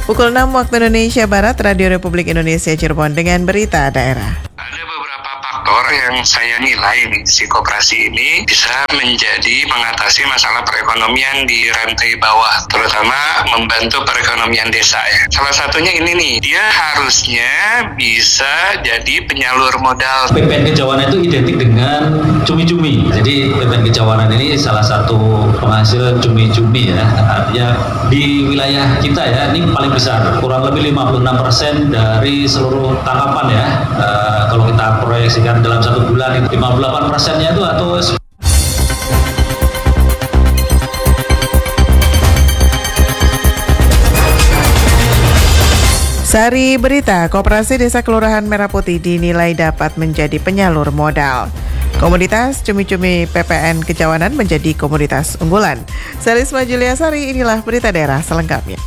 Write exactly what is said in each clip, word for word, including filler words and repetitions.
Pukul enam waktu Indonesia Barat, Radio Republik Indonesia Cirebon dengan berita daerah. Ada beberapa faktor yang saya nilai nih, si koperasi ini bisa menjadi mengatasi masalah perekonomian di rantai bawah, terutama membantu perekonomian desa ya. Salah satunya ini nih, dia harusnya bisa jadi penyalur modal. P P N Kejawanan itu identik dengan cumi-cumi. Jadi P P N Kejawanan ini salah satu penghasil cumi-cumi ya. Artinya di wilayah kita ya, ini paling besar, kurang lebih lima puluh enam persen dari seluruh tangkapan ya. E, kalau kita proyeksikan dalam satu bulan itu lima puluh delapan persennya itu atau Sari berita, Koperasi Desa Kelurahan Merah Putih dinilai dapat menjadi penyalur modal. Komoditas cumi-cumi P P N Kejawanan menjadi komoditas unggulan. Sarisma Julia Sari, inilah berita daerah selengkapnya.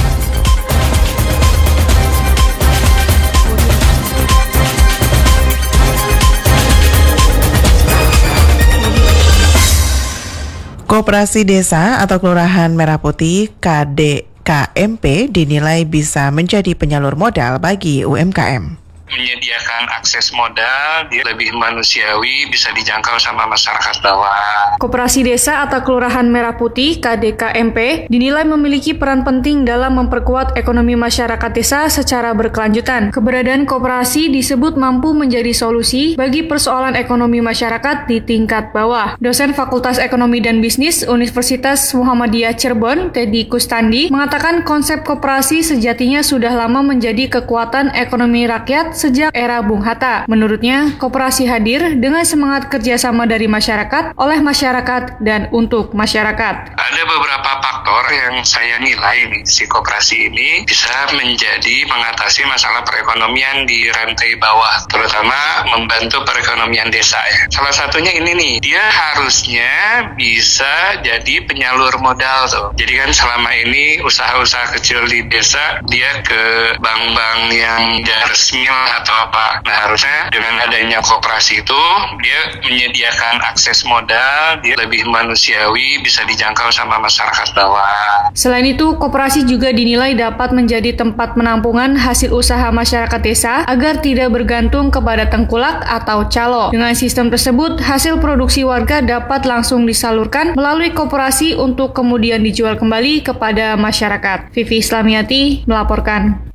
Koperasi Desa atau Kelurahan Merah Putih K D K M P dinilai bisa menjadi penyalur modal bagi U M K M. Menyediakan akses modal, dia lebih manusiawi, bisa dijangkau sama masyarakat bawah. Koperasi Desa atau Kelurahan Merah Putih K D K M P dinilai memiliki peran penting dalam memperkuat ekonomi masyarakat desa secara berkelanjutan. Keberadaan koperasi disebut mampu menjadi solusi bagi persoalan ekonomi masyarakat di tingkat bawah. Dosen Fakultas Ekonomi dan Bisnis Universitas Muhammadiyah Cirebon, Teddy Kustandi, mengatakan konsep koperasi sejatinya sudah lama menjadi kekuatan ekonomi rakyat sejak era Bung Hatta. Menurutnya, koperasi hadir dengan semangat kerjasama dari masyarakat, oleh masyarakat, dan untuk masyarakat. Ada beberapa faktor yang saya nilai nih, si koperasi ini bisa menjadi mengatasi masalah perekonomian di rantai bawah, terutama membantu perekonomian desa ya. Salah satunya ini nih, dia harusnya bisa jadi penyalur modal tuh. Jadi kan selama ini usaha-usaha kecil di desa, dia ke bank-bank yang tidak resmi atau apa. Nah, harusnya dengan adanya koperasi itu dia menyediakan akses modal, dia lebih manusiawi, bisa dijangkau sama masyarakat bawah. Selain itu, koperasi juga dinilai dapat menjadi tempat penampungan hasil usaha masyarakat desa agar tidak bergantung kepada tengkulak atau calo. Dengan sistem tersebut, hasil produksi warga dapat langsung disalurkan melalui koperasi untuk kemudian dijual kembali kepada masyarakat. Vivi Islamiati melaporkan.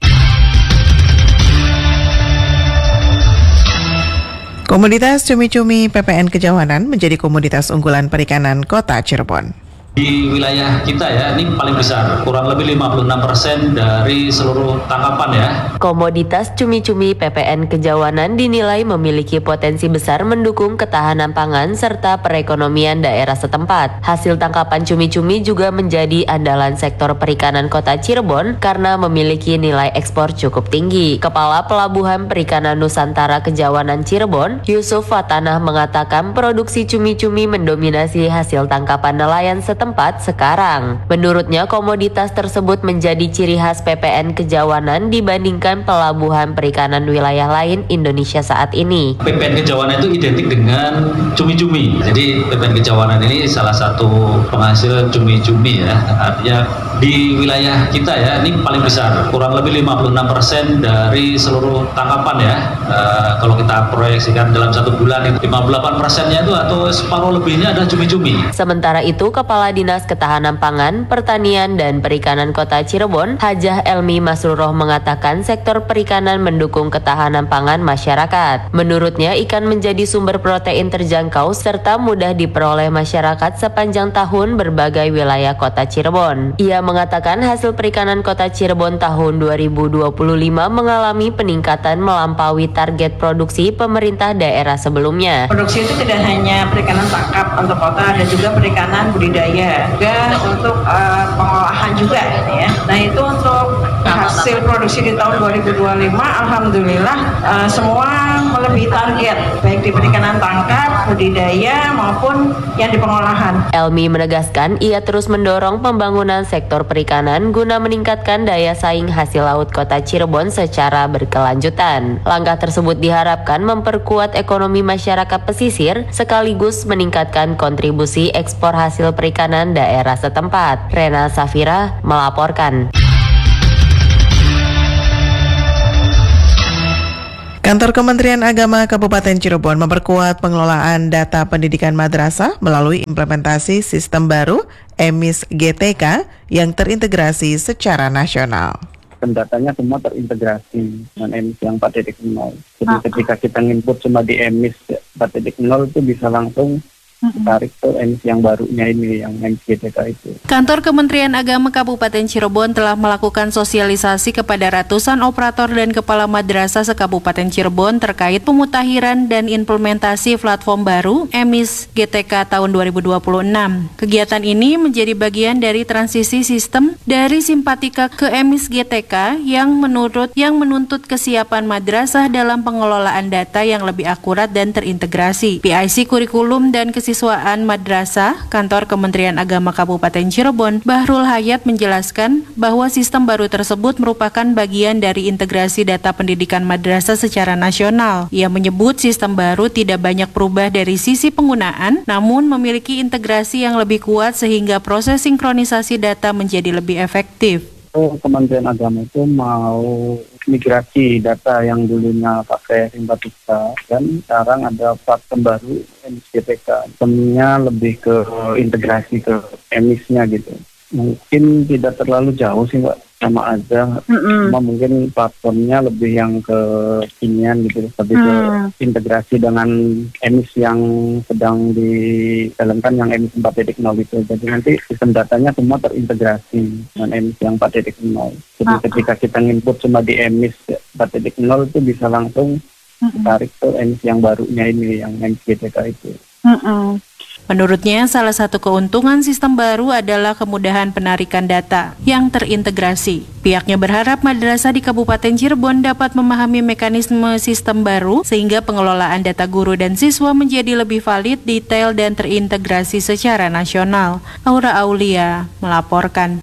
Komoditas cumi-cumi P P N Kejawanan menjadi komoditas unggulan perikanan Kota Cirebon. Di wilayah kita ya, ini paling besar, kurang lebih lima puluh enam persen dari seluruh tangkapan ya. Komoditas cumi-cumi P P N Kejawanan dinilai memiliki potensi besar mendukung ketahanan pangan serta perekonomian daerah setempat. Hasil tangkapan cumi-cumi juga menjadi andalan sektor perikanan Kota Cirebon karena memiliki nilai ekspor cukup tinggi. Kepala Pelabuhan Perikanan Nusantara Kejawanan Cirebon, Yusuf Fatanah mengatakan produksi cumi-cumi mendominasi hasil tangkapan nelayan setempat tempat sekarang. Menurutnya, komoditas tersebut menjadi ciri khas P P N Kejawanan dibandingkan pelabuhan perikanan wilayah lain Indonesia saat ini. P P N Kejawanan itu identik dengan cumi-cumi. Jadi P P N Kejawanan ini salah satu penghasil cumi-cumi ya. Artinya di wilayah kita ya, ini paling besar, kurang lebih lima puluh enam persen dari seluruh tangkapan ya. E, kalau kita proyeksikan dalam satu bulan itu lima puluh delapan persennya itu atau separuh lebihnya adalah cumi-cumi. Sementara itu, Kepala Dinas Ketahanan Pangan, Pertanian, dan Perikanan Kota Cirebon, Hajah Elmi Masruroh mengatakan sektor perikanan mendukung ketahanan pangan masyarakat. Menurutnya, ikan menjadi sumber protein terjangkau serta mudah diperoleh masyarakat sepanjang tahun berbagai wilayah Kota Cirebon. Ia mengatakan hasil perikanan Kota Cirebon tahun dua ribu dua puluh lima mengalami peningkatan melampaui target produksi pemerintah daerah sebelumnya. Produksi itu tidak hanya perikanan tangkap untuk kota, ada juga perikanan budidaya, juga untuk uh, pengolahan juga ya. Nah, itu untuk hasil produksi di tahun dua ribu dua puluh lima alhamdulillah uh, semua melebihi target, baik di perikanan tangkap, budidaya maupun yang di pengolahan. Elmi menegaskan ia terus mendorong pembangunan sektor perikanan guna meningkatkan daya saing hasil laut Kota Cirebon secara berkelanjutan. Langkah tersebut diharapkan memperkuat ekonomi masyarakat pesisir sekaligus meningkatkan kontribusi ekspor hasil perikanan daerah setempat. Rena Safira melaporkan. Kantor Kementerian Agama Kabupaten Cirebon memperkuat pengelolaan data pendidikan madrasah melalui implementasi sistem baru E M I S G T K yang terintegrasi secara nasional. Datanya semua terintegrasi dengan E M I S yang empat titik nol. Jadi ah. ketika kita nginput cuma di E M I S empat titik nol itu bisa langsung tarik ke E M I S yang barunya ini, yang E M I S G T K itu. Kantor Kementerian Agama Kabupaten Cirebon telah melakukan sosialisasi kepada ratusan operator dan kepala madrasah se-Kabupaten Cirebon terkait pemutakhiran dan implementasi platform baru E M I S G T K tahun dua ribu dua puluh enam. Kegiatan ini menjadi bagian dari transisi sistem dari Simpatika ke E M I S G T K yang menurut yang menuntut kesiapan madrasah dalam pengelolaan data yang lebih akurat dan terintegrasi. P I C Kurikulum dan Kesiswaan Siswaan Madrasah, Kantor Kementerian Agama Kabupaten Cirebon, Bahrul Hayat menjelaskan bahwa sistem baru tersebut merupakan bagian dari integrasi data pendidikan madrasah secara nasional. Ia menyebut sistem baru tidak banyak berubah dari sisi penggunaan, namun memiliki integrasi yang lebih kuat sehingga proses sinkronisasi data menjadi lebih efektif. Kementerian Agama itu mau migrasi data yang dulunya pakai Simpatika dan sekarang ada platform baru E M I S G T K. Sistemnya lebih ke integrasi ke E M I S-nya gitu. Mungkin tidak terlalu jauh sih Mbak, sama aja. Mm-mm. Cuma mungkin platformnya lebih yang ke kinian gitu, lebih mm. ke integrasi dengan E M I S yang sedang dijalankan yang E M I S empat titik nol itu. Jadi nanti sistem datanya semua terintegrasi dengan E M I S yang empat titik nol. Jadi ah. ketika kita nginput cuma di E M I S empat titik nol itu bisa langsung mm-mm. tarik ke E M I S yang barunya ini, yang E M I S G T K itu. Mm-mm. Menurutnya, salah satu keuntungan sistem baru adalah kemudahan penarikan data yang terintegrasi. Pihaknya berharap madrasah di Kabupaten Cirebon dapat memahami mekanisme sistem baru sehingga pengelolaan data guru dan siswa menjadi lebih valid, detail, dan terintegrasi secara nasional. Aura Aulia melaporkan.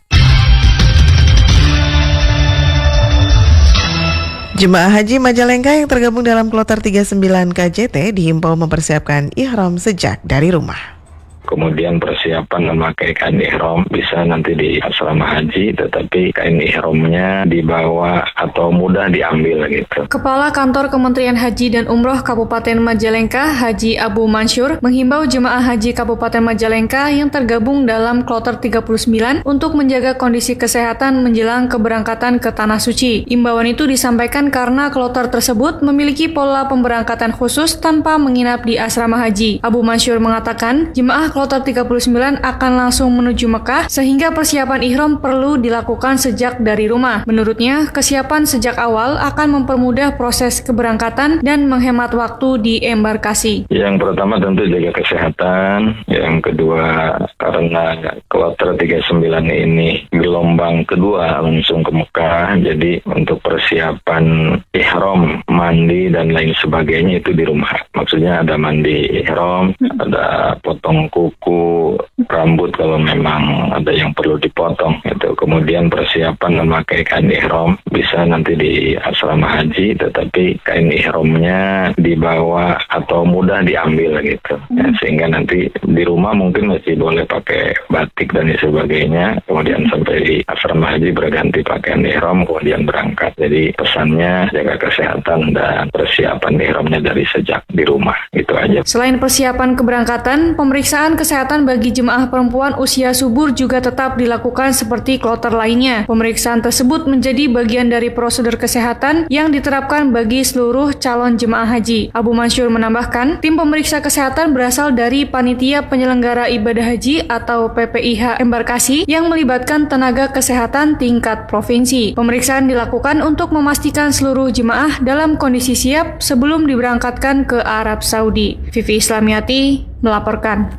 Jemaah Haji Majalengka yang tergabung dalam kloter tiga puluh sembilan K J T dihimbau mempersiapkan ihram sejak dari rumah. Kemudian persiapan memakai kain ihram bisa nanti di asrama haji, tetapi kain ihramnya dibawa atau mudah diambil gitu. Kepala Kantor Kementerian Haji dan Umroh Kabupaten Majalengka, Haji Abu Mansur, menghimbau jemaah haji Kabupaten Majalengka yang tergabung dalam kloter tiga puluh sembilan untuk menjaga kondisi kesehatan menjelang keberangkatan ke Tanah Suci. Imbauan itu disampaikan karena kloter tersebut memiliki pola pemberangkatan khusus tanpa menginap di asrama haji. Abu Mansur mengatakan, jemaah kloter tiga puluh sembilan akan langsung menuju Mekah sehingga persiapan ihram perlu dilakukan sejak dari rumah. Menurutnya, kesiapan sejak awal akan mempermudah proses keberangkatan dan menghemat waktu di embarkasi. Yang pertama tentu jaga kesehatan, yang kedua karena kloter tiga puluh sembilan ini gelombang kedua langsung ke Mekah, jadi untuk persiapan ihram, mandi dan lain sebagainya itu di rumah. Maksudnya ada mandi ihram, ada potong kuku, rambut kalau memang ada yang perlu dipotong itu. Kemudian persiapan memakai kain ihram bisa nanti di asrama haji, tetapi kain ihramnya dibawa atau mudah diambil gitu. Ya, sehingga nanti di rumah mungkin masih boleh pakai batik dan sebagainya. Kemudian sampai di asrama haji berganti pakaian ihram, kemudian berangkat. Jadi pesannya jaga kesehatan dan persiapan ihramnya dari sejak di rumah. Gitu aja. Selain persiapan keberangkatan, pemeriksaan kesehatan bagi jemaah perempuan usia subur juga tetap dilakukan seperti kloter lainnya. Pemeriksaan tersebut menjadi bagian dari prosedur kesehatan yang diterapkan bagi seluruh calon jemaah haji. Abu Mansur menambahkan, tim pemeriksa kesehatan berasal dari Panitia Penyelenggara Ibadah Haji atau P P I H Embarkasi yang melibatkan tenaga kesehatan tingkat provinsi. Pemeriksaan dilakukan untuk memastikan seluruh jemaah dalam kondisi siap sebelum diberangkatkan ke Arab Saudi. Vivi Islamiati melaporkan.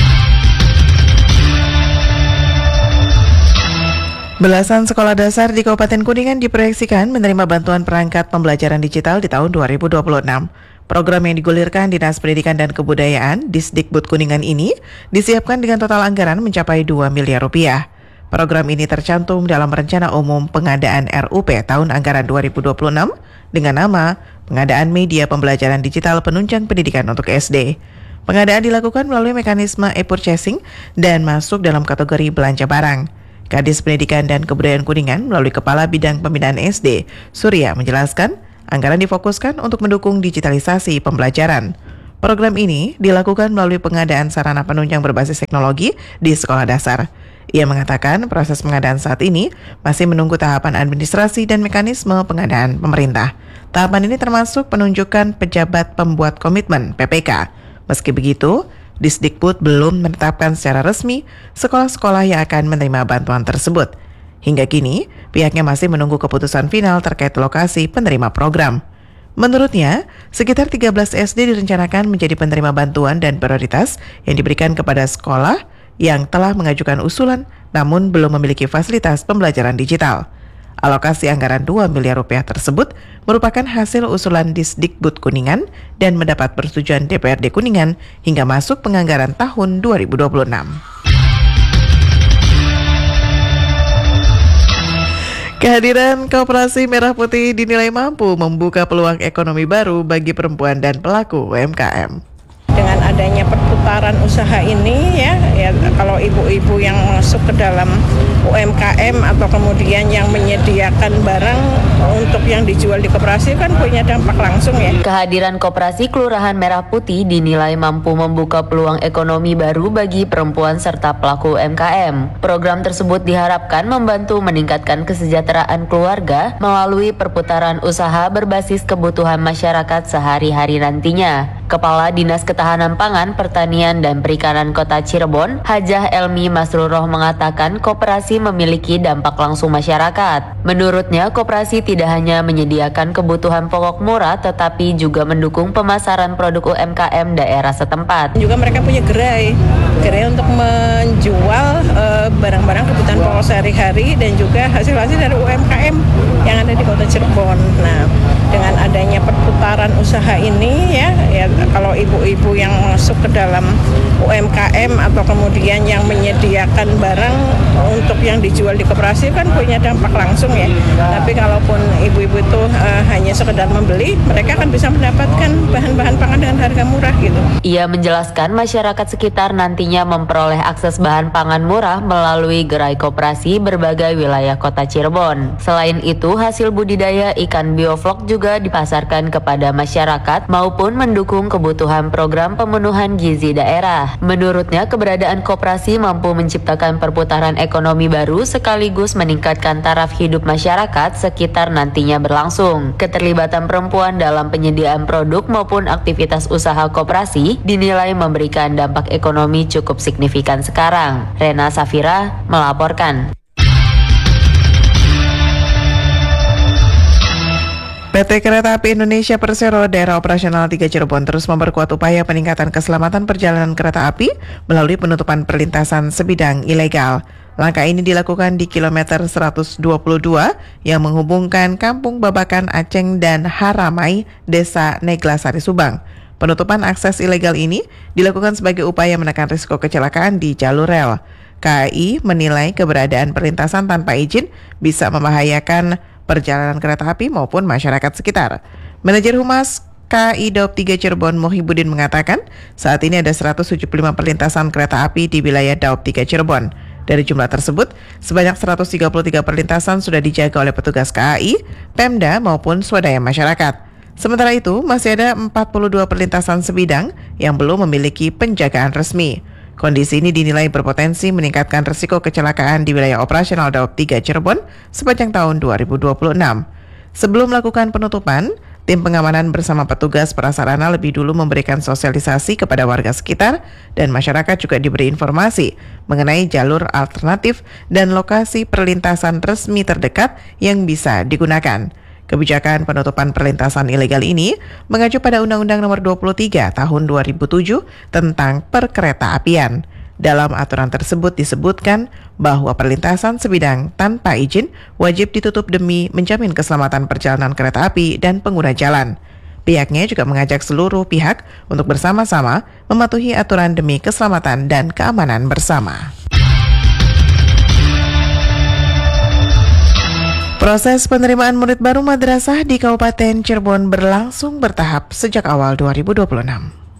Belasan sekolah dasar di Kabupaten Kuningan diproyeksikan menerima bantuan perangkat pembelajaran digital di tahun dua ribu dua puluh enam. Program yang digulirkan Dinas Pendidikan dan Kebudayaan Disdikbud Kuningan ini disiapkan dengan total anggaran mencapai dua miliar rupiah. Program ini tercantum dalam Rencana Umum Pengadaan R U P tahun anggaran dua ribu dua puluh enam dengan nama Pengadaan Media Pembelajaran Digital Penunjang Pendidikan untuk S D. Pengadaan dilakukan melalui mekanisme e-purchasing dan masuk dalam kategori belanja barang. Kadis Pendidikan dan Kebudayaan Kuningan melalui Kepala Bidang Pembinaan S D, Surya, menjelaskan Anggaran difokuskan untuk mendukung digitalisasi pembelajaran. Program ini dilakukan melalui pengadaan sarana penunjang berbasis teknologi di sekolah dasar. Ia mengatakan proses pengadaan saat ini masih menunggu tahapan administrasi dan mekanisme pengadaan pemerintah. Tahapan ini termasuk penunjukan pejabat pembuat komitmen P P K. Meski begitu, Disdikbud belum menetapkan secara resmi sekolah-sekolah yang akan menerima bantuan tersebut. Hingga kini, pihaknya masih menunggu keputusan final terkait lokasi penerima program. Menurutnya, sekitar tiga belas S D direncanakan menjadi penerima bantuan dan prioritas yang diberikan kepada sekolah yang telah mengajukan usulan namun belum memiliki fasilitas pembelajaran digital. Alokasi anggaran dua miliar rupiah tersebut merupakan hasil usulan Disdikbud Kuningan dan mendapat persetujuan D P R D Kuningan hingga masuk penganggaran tahun dua ribu dua puluh enam. Kehadiran Koperasi Merah Putih dinilai mampu membuka peluang ekonomi baru bagi perempuan dan pelaku U M K M. Dengan adanya perputaran usaha ini ya, ya kalau ibu-ibu yang masuk ke dalam U M K M atau kemudian yang menyediakan barang untuk yang dijual di koperasi kan punya dampak langsung ya. Kehadiran Koperasi Kelurahan Merah Putih dinilai mampu membuka peluang ekonomi baru bagi perempuan serta pelaku U M K M. Program tersebut diharapkan membantu meningkatkan kesejahteraan keluarga melalui perputaran usaha berbasis kebutuhan masyarakat sehari-hari nantinya. Kepala Dinas Ketahanan Pangan, Pertanian, dan Perikanan Kota Cirebon, Hajah Elmi Masruroh mengatakan koperasi memiliki dampak langsung masyarakat. Menurutnya, koperasi tidak hanya menyediakan kebutuhan pokok murah, tetapi juga mendukung pemasaran produk U M K M daerah setempat. Juga mereka punya gerai, gerai untuk menjual uh, barang-barang kebutuhan pokok sehari-hari dan juga hasil-hasil dari U M K M yang ada di Kota Cirebon. Nah, dengan adanya perputaran usaha ini ya, ya kalau ibu-ibu yang masuk ke dalam U M K M atau kemudian yang menyediakan barang untuk yang dijual di koperasi kan punya dampak langsung ya. Tapi kalaupun ibu-ibu itu uh, hanya sekedar membeli, mereka kan bisa mendapatkan bahan-bahan pangan dengan harga murah gitu. Ia menjelaskan masyarakat sekitar nantinya memperoleh akses bahan pangan murah melalui gerai koperasi berbagai wilayah Kota Cirebon. Selain itu, hasil budidaya ikan bioflok juga dipasarkan kepada masyarakat maupun mendukung kebutuhan program pemenuhan gizi daerah. Menurutnya, keberadaan koperasi mampu menciptakan perputaran ekonomi baru sekaligus meningkatkan taraf hidup masyarakat sekitar nantinya berlangsung. Keterlibatan perempuan dalam penyediaan produk maupun aktivitas usaha koperasi dinilai memberikan dampak ekonomi cukup signifikan sekarang. Rena Safira melaporkan. P T Kereta Api Indonesia Persero Daerah Operasional tiga Cirebon terus memperkuat upaya peningkatan keselamatan perjalanan kereta api melalui penutupan perlintasan sebidang ilegal. Langkah ini dilakukan di kilometer seratus dua puluh dua yang menghubungkan Kampung Babakan Aceng dan Haramai, Desa Neglasari, Subang. Penutupan akses ilegal ini dilakukan sebagai upaya menekan risiko kecelakaan di jalur rel. K A I menilai keberadaan perlintasan tanpa izin bisa membahayakan perjalanan kereta api maupun masyarakat sekitar. Manajer Humas K A I Daob tiga Cirebon Muhibudin mengatakan saat ini ada seratus tujuh puluh lima perlintasan kereta api di wilayah Daob tiga Cirebon. Dari jumlah tersebut, sebanyak seratus tiga puluh tiga perlintasan sudah dijaga oleh petugas K A I, Pemda maupun swadaya masyarakat. Sementara itu, masih ada empat puluh dua perlintasan sebidang yang belum memiliki penjagaan resmi. Kondisi ini dinilai berpotensi meningkatkan risiko kecelakaan di wilayah operasional Daob tiga Cirebon sepanjang tahun dua ribu dua puluh enam. Sebelum melakukan penutupan, tim pengamanan bersama petugas prasarana lebih dulu memberikan sosialisasi kepada warga sekitar dan masyarakat juga diberi informasi mengenai jalur alternatif dan lokasi perlintasan resmi terdekat yang bisa digunakan. Kebijakan penutupan perlintasan ilegal ini mengacu pada Undang-Undang Nomor dua puluh tiga Tahun dua ribu tujuh tentang Perkeretaapian. Dalam aturan tersebut disebutkan bahwa perlintasan sebidang tanpa izin wajib ditutup demi menjamin keselamatan perjalanan kereta api dan pengguna jalan. Pihaknya juga mengajak seluruh pihak untuk bersama-sama mematuhi aturan demi keselamatan dan keamanan bersama. Proses penerimaan murid baru madrasah di Kabupaten Cirebon berlangsung bertahap sejak awal dua ribu dua puluh enam.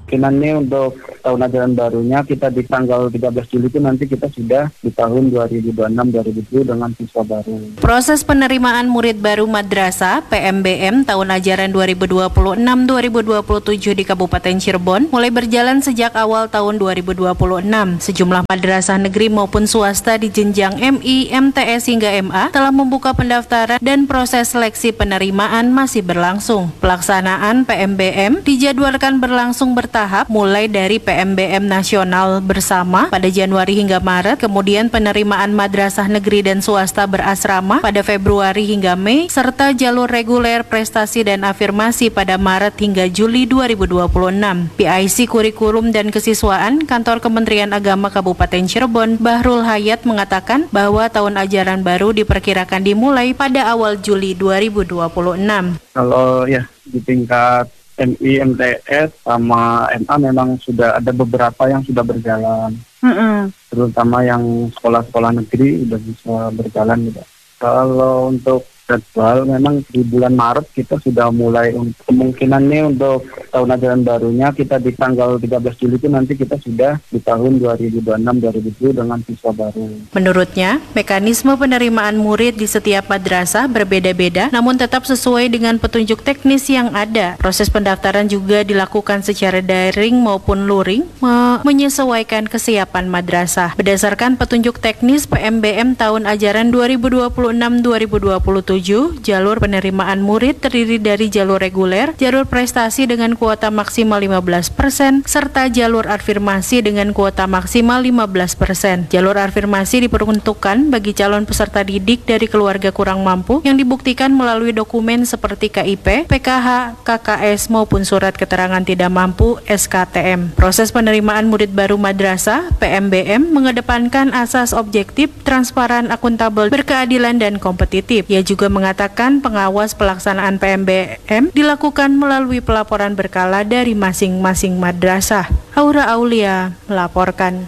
Kemungkinannya untuk tahun ajaran barunya kita di tanggal tiga belas Juli itu nanti kita sudah di tahun dua ribu dua puluh enam dua ribu dua puluh dengan siswa baru. Proses penerimaan murid baru madrasah P M B M tahun ajaran dua ribu dua puluh enam dua ribu dua puluh tujuh di Kabupaten Cirebon mulai berjalan sejak awal tahun dua ribu dua puluh enam. Sejumlah madrasah negeri maupun swasta di jenjang M I, M T S hingga M A telah membuka pendaftaran dan proses seleksi penerimaan masih berlangsung. Pelaksanaan P M B M dijadwalkan berlangsung bertahap mulai dari P M B M nasional bersama pada Januari hingga Maret, kemudian penerimaan madrasah negeri dan swasta berasrama pada Februari hingga Mei, serta jalur reguler prestasi dan afirmasi pada Maret hingga Juli dua ribu dua puluh enam. P I C Kurikulum dan Kesiswaan Kantor Kementerian Agama Kabupaten Cirebon, Bahrul Hayat mengatakan bahwa tahun ajaran baru diperkirakan dimulai pada awal Juli dua ribu dua puluh enam. Kalau ya di tingkat M I, M T S sama M A memang sudah ada beberapa yang sudah berjalan, mm-hmm. terutama yang sekolah-sekolah negeri sudah bisa berjalan juga. Kalau untuk jadwal memang di bulan Maret kita sudah mulai, untuk kemungkinannya untuk tahun ajaran barunya kita di tanggal tiga belas Juli itu nanti kita sudah di tahun dua ribu dua puluh enam dua ribu dua puluh dengan siswa baru. Menurutnya, mekanisme penerimaan murid di setiap madrasah berbeda-beda namun tetap sesuai dengan petunjuk teknis yang ada. Proses pendaftaran juga dilakukan secara daring maupun luring me- menyesuaikan kesiapan madrasah. Berdasarkan petunjuk teknis P M B M tahun ajaran dua ribu dua puluh enam dua ribu dua puluh tujuh, jalur penerimaan murid terdiri dari jalur reguler, jalur prestasi dengan kuota maksimal lima belas persen, serta jalur afirmasi dengan kuota maksimal lima belas persen. Jalur afirmasi diperuntukkan bagi calon peserta didik dari keluarga kurang mampu yang dibuktikan melalui dokumen seperti K I P, P K H, K K S maupun surat keterangan tidak mampu S K T M. Proses penerimaan murid baru madrasah P M B M mengedepankan asas objektif, transparan, akuntabel, berkeadilan dan kompetitif. Ia juga mengatakan pengawas pelaksanaan P M B M dilakukan melalui pelaporan berkala dari masing-masing madrasah. Aura Aulia melaporkan.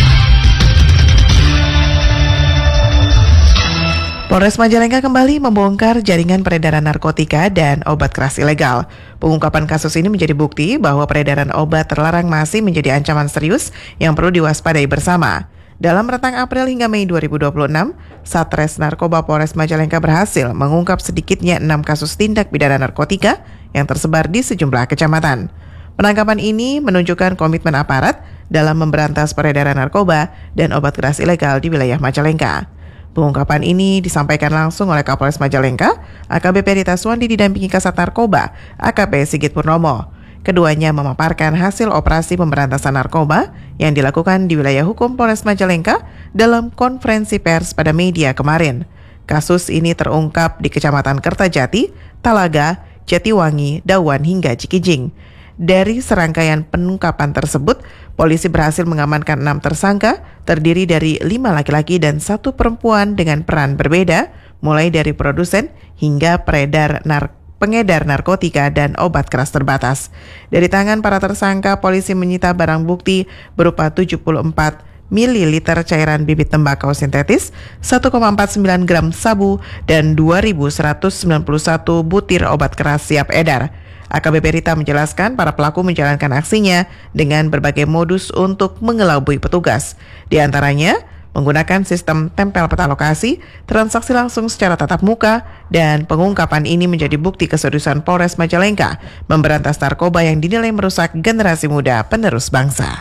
Polres Majalengka kembali membongkar jaringan peredaran narkotika dan obat keras ilegal. Pengungkapan kasus ini menjadi bukti bahwa peredaran obat terlarang masih menjadi ancaman serius yang perlu diwaspadai bersama. Dalam rentang April hingga Mei dua ribu dua puluh enam, Satres Narkoba Polres Majalengka berhasil mengungkap sedikitnya enam kasus tindak pidana narkotika yang tersebar di sejumlah kecamatan. Penangkapan ini menunjukkan komitmen aparat dalam memberantas peredaran narkoba dan obat keras ilegal di wilayah Majalengka. Pengungkapan ini disampaikan langsung oleh Kapolres Majalengka, A K B P Rita Suwandi didampingi Kasat Narkoba, A K P Sigit Purnomo. Keduanya memaparkan hasil operasi pemberantasan narkoba yang dilakukan di wilayah hukum Polres Majalengka dalam konferensi pers pada media kemarin. Kasus ini terungkap di Kecamatan Kertajati, Talaga, Jatiwangi, Dawan hingga Cikijing. Dari serangkaian pengungkapan tersebut, polisi berhasil mengamankan enam tersangka terdiri dari lima laki-laki dan satu perempuan dengan peran berbeda, mulai dari produsen hingga peredar narkoba. Pengedar narkotika dan obat keras terbatas. Dari tangan para tersangka, polisi menyita barang bukti berupa tujuh puluh empat mililiter cairan bibit tembakau sintetis, satu koma empat sembilan gram sabu, dan dua ribu seratus sembilan puluh satu butir obat keras siap edar. A K B P Rita menjelaskan para pelaku menjalankan aksinya dengan berbagai modus untuk mengelabui petugas. Di antaranya, menggunakan sistem tempel peta lokasi, transaksi langsung secara tatap muka, dan pengungkapan ini menjadi bukti keseriusan Polres Majalengka memberantas narkoba yang dinilai merusak generasi muda penerus bangsa.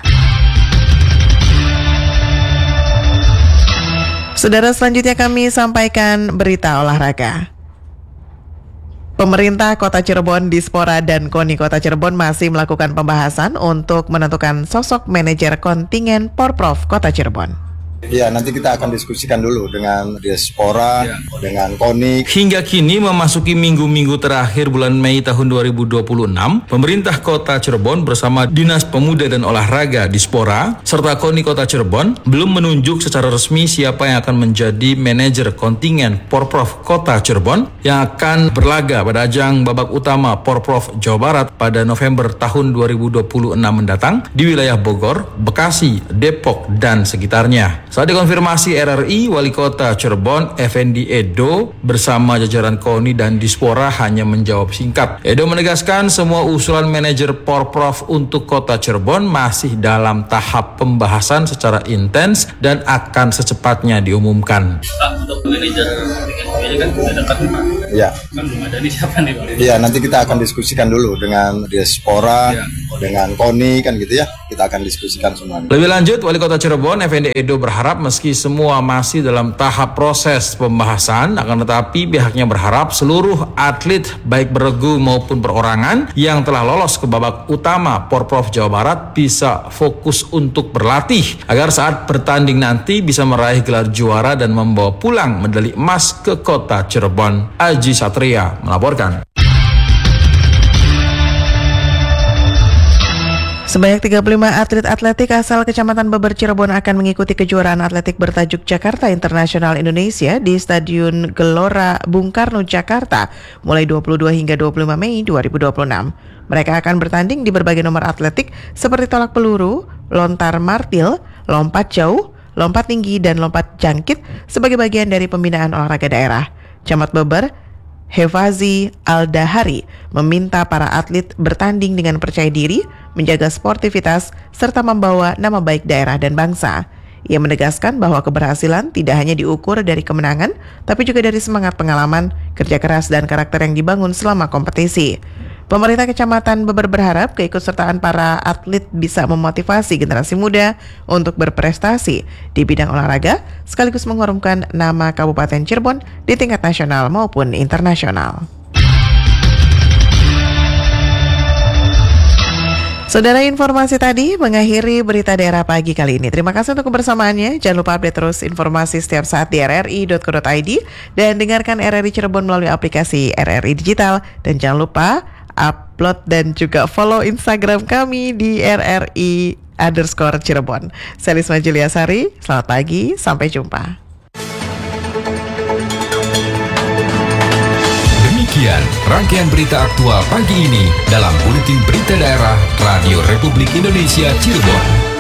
Saudara, selanjutnya kami sampaikan berita olahraga. Pemerintah Kota Cirebon, Dispora, dan KONI Kota Cirebon masih melakukan pembahasan untuk menentukan sosok manajer kontingen Porprov Kota Cirebon. Ya, nanti kita akan diskusikan dulu dengan Dispora, ya, dengan KONI. Hingga kini memasuki minggu-minggu terakhir bulan Mei tahun dua ribu dua puluh enam, pemerintah Kota Cirebon bersama Dinas Pemuda dan Olahraga Dispora serta KONI Kota Cirebon belum menunjuk secara resmi siapa yang akan menjadi manajer kontingen Porprov Kota Cirebon yang akan berlaga pada ajang babak utama Porprov Jawa Barat pada November tahun dua ribu dua puluh enam mendatang di wilayah Bogor, Bekasi, Depok, dan sekitarnya. Saat dikonfirmasi R R I, Wali Kota Cirebon Effendi Edo bersama jajaran KONI dan Dispora hanya menjawab singkat. Edo menegaskan semua usulan manajer Porprov untuk Kota Cirebon masih dalam tahap pembahasan secara intens dan akan secepatnya diumumkan. Untuk manajer ini kan sudah dekat Pak. Ya. Kan belum ada nih siapa nih Pak? Iya, nanti kita akan diskusikan dulu dengan Dispora, ya, dengan KONI kan gitu ya. Kita akan diskusikan semuanya. Lebih lanjut, Wali Kota Cirebon Effendi Edo berharap meski semua masih dalam tahap proses pembahasan, akan tetapi pihaknya berharap seluruh atlet baik beregu maupun perorangan yang telah lolos ke babak utama Porprov Jawa Barat bisa fokus untuk berlatih agar saat bertanding nanti bisa meraih gelar juara dan membawa pulang medali emas ke Kota Cirebon. Aji Satria melaporkan. Sebanyak tiga puluh lima atlet atletik asal Kecamatan Beber Cirebon akan mengikuti kejuaraan atletik bertajuk Jakarta Internasional Indonesia di Stadion Gelora Bung Karno, Jakarta mulai dua puluh dua hingga dua puluh lima Mei dua ribu dua puluh enam. Mereka akan bertanding di berbagai nomor atletik seperti tolak peluru, lontar martil, lompat jauh, lompat tinggi, dan lompat jangkit sebagai bagian dari pembinaan olahraga daerah. Camat Beber Hefazi Aldahari meminta para atlet bertanding dengan percaya diri, menjaga sportivitas, serta membawa nama baik daerah dan bangsa. Ia menegaskan bahwa keberhasilan tidak hanya diukur dari kemenangan, tapi juga dari semangat pengalaman, kerja keras, dan karakter yang dibangun selama kompetisi. Pemerintah Kecamatan Beber berharap keikutsertaan para atlet bisa memotivasi generasi muda untuk berprestasi di bidang olahraga, sekaligus mengharumkan nama Kabupaten Cirebon di tingkat nasional maupun internasional. Saudara, informasi tadi mengakhiri berita daerah pagi kali ini. Terima kasih untuk kebersamaannya. Jangan lupa update terus informasi setiap saat di r r i dot co dot i d dan dengarkan R R I Cirebon melalui aplikasi R R I Digital. Dan jangan lupa upload dan juga follow Instagram kami di R R I underscore Cirebon. Saya Lisma Juliasari, selamat pagi, sampai jumpa. Demikian rangkaian berita aktual pagi ini dalam Buletin Berita Daerah Radio Republik Indonesia Cirebon.